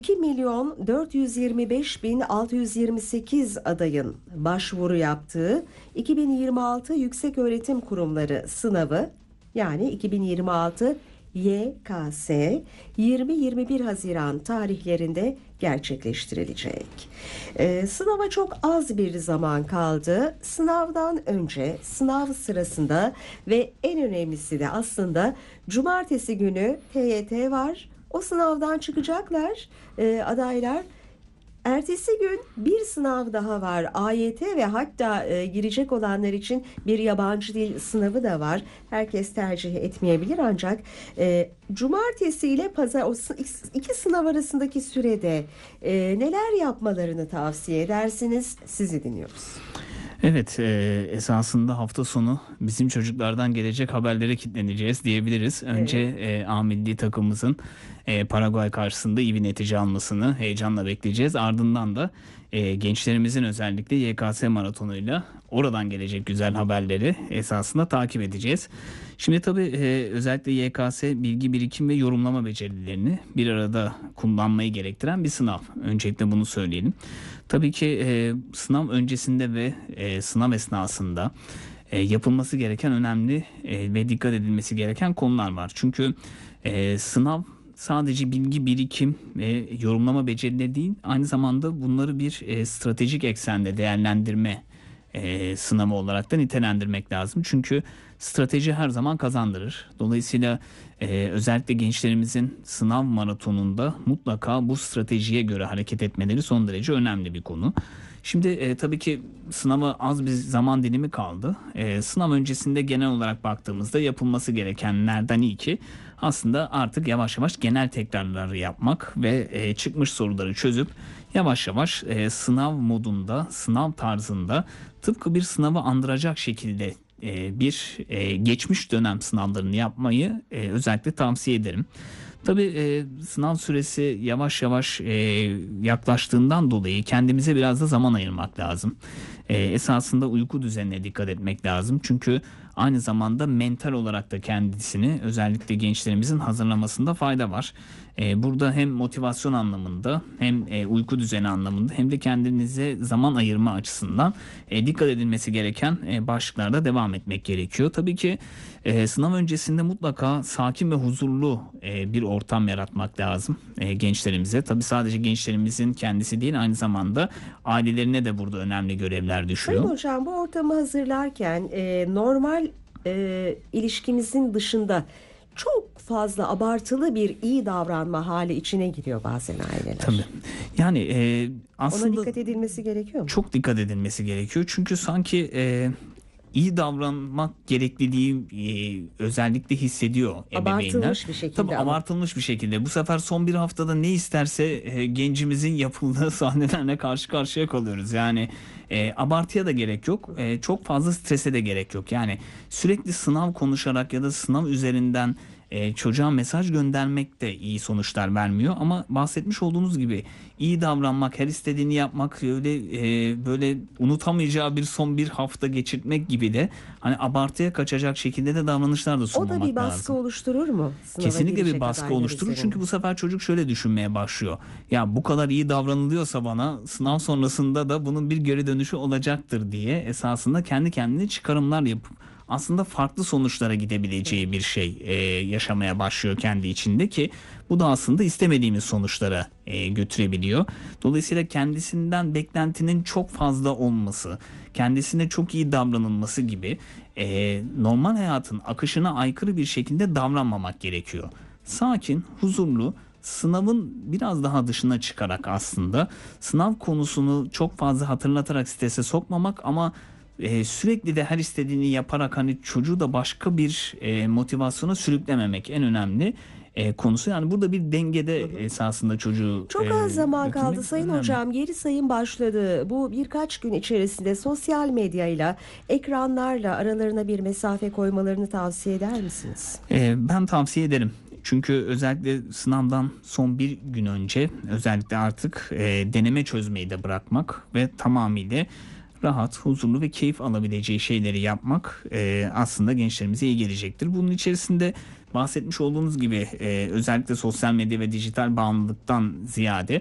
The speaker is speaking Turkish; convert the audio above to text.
2.425.628 adayın başvuru yaptığı 2026 Yükseköğretim Kurumları sınavı, yani 2026 YKS 20-21 Haziran tarihlerinde gerçekleştirilecek. Sınava çok az bir zaman kaldı. Sınavdan önce, sınav sırasında ve en önemlisi de aslında cumartesi günü TYT var. O sınavdan çıkacaklar adaylar. Ertesi gün bir sınav daha var. AYT ve hatta girecek olanlar için bir yabancı dil sınavı da var. Herkes tercih etmeyebilir, ancak cumartesi ile pazar, o iki sınav arasındaki sürede neler yapmalarını tavsiye edersiniz? Sizi dinliyoruz. Evet, esasında hafta sonu bizim çocuklardan gelecek haberlere kilitleneceğiz diyebiliriz. Önce A milli takımımızın Paraguay karşısında iyi bir netice almasını heyecanla bekleyeceğiz. Ardından da gençlerimizin özellikle YKS maratonuyla oradan gelecek güzel haberleri esasında takip edeceğiz. Şimdi tabii özellikle YKS bilgi birikim ve yorumlama becerilerini bir arada kullanmayı gerektiren bir sınav. Öncelikle bunu söyleyelim. Tabii ki sınav öncesinde ve sınav esnasında yapılması gereken önemli ve dikkat edilmesi gereken konular var. Çünkü sınav sadece bilgi birikim ve yorumlama becerileri değil, aynı zamanda bunları bir stratejik eksende değerlendirme sınavı olarak da nitelendirmek lazım. Çünkü strateji her zaman kazandırır. Dolayısıyla özellikle gençlerimizin sınav maratonunda mutlaka bu stratejiye göre hareket etmeleri son derece önemli bir konu. Şimdi tabii ki sınava az bir zaman dilimi kaldı. Sınav öncesinde genel olarak baktığımızda yapılması gerekenlerden ilki aslında artık yavaş yavaş genel tekrarları yapmak ve çıkmış soruları çözüp yavaş yavaş sınav modunda, sınav tarzında tıpkı bir sınavı andıracak şekilde bir geçmiş dönem sınavlarını yapmayı özellikle tavsiye ederim. Tabii sınav süresi yavaş yavaş yaklaştığından dolayı kendimize biraz da zaman ayırmak lazım. Esasında uyku düzenine dikkat etmek lazım. Çünkü aynı zamanda mental olarak da kendisini özellikle gençlerimizin hazırlamasında fayda var. Burada hem motivasyon anlamında hem uyku düzeni anlamında hem de kendinize zaman ayırma açısından dikkat edilmesi gereken başlıklarda devam etmek gerekiyor. Tabii ki sınav öncesinde mutlaka sakin ve huzurlu bir ortam yaratmak lazım gençlerimize. Tabii sadece gençlerimizin kendisi değil, aynı zamanda ailelerine de burada önemli görevler düşüyor. Sayın Hocam, bu ortamı hazırlarken normal ilişkimizin dışında çok fazla abartılı bir iyi davranma hali içine giriyor bazen aileler. Tabii. Yani aslında ona dikkat edilmesi gerekiyor mu? Çok dikkat edilmesi gerekiyor. Çünkü sanki iyi davranmak gerekliliği özellikle hissediyor ebeveynler. Abartılmış bir şekilde. Tabii abartılmış bir şekilde. Bu sefer son bir haftada ne isterse gencimizin yapıldığı sahnelerle karşı karşıya kalıyoruz. Yani abartıya da gerek yok. Çok fazla strese de gerek yok. Yani sürekli sınav konuşarak ya da sınav üzerinden çocuğa mesaj göndermek de iyi sonuçlar vermiyor. Ama bahsetmiş olduğunuz gibi iyi davranmak, her istediğini yapmak, öyle böyle unutamayacağı son bir hafta geçirtmek gibi de hani abartıya kaçacak şekilde de davranışlar da sunmamak lazım. O da bir baskı oluşturur mu? Kesinlikle bir baskı oluşturur. Çünkü bu sefer çocuk şöyle düşünmeye başlıyor. Ya bu kadar iyi davranılıyorsa bana, sınav sonrasında da bunun bir geri dönüşü olacaktır diye esasında kendi kendine çıkarımlar yapıp aslında farklı sonuçlara gidebileceği bir şey yaşamaya başlıyor kendi içinde, ki bu da aslında istemediğimiz sonuçlara götürebiliyor. Dolayısıyla kendisinden beklentinin çok fazla olması, kendisine çok iyi davranılması gibi normal hayatın akışına aykırı bir şekilde davranmamak gerekiyor. Sakin, huzurlu, sınavın biraz daha dışına çıkarak aslında sınav konusunu çok fazla hatırlatarak strese sokmamak ama sürekli de her istediğini yaparak hani çocuğu da başka bir motivasyona sürüklememek en önemli konusu. Yani burada bir dengede esasında çocuğu çok az zaman kaldı Sayın önemli. Hocam. Geri sayım başladı. Bu birkaç gün içerisinde sosyal medyayla, ekranlarla aralarına bir mesafe koymalarını tavsiye eder misiniz? Ben tavsiye ederim. Çünkü özellikle sınavdan son bir gün önce özellikle artık deneme çözmeyi de bırakmak ve tamamıyla rahat, huzurlu ve keyif alabileceği şeyleri yapmak aslında gençlerimize iyi gelecektir. Bunun içerisinde bahsetmiş olduğunuz gibi özellikle sosyal medya ve dijital bağımlılıktan ziyade